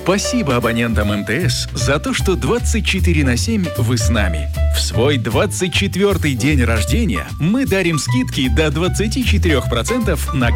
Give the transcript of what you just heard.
Спасибо абонентам МТС за то, что 24/7 вы с нами. В свой 24-й день рождения мы дарим скидки до 24% на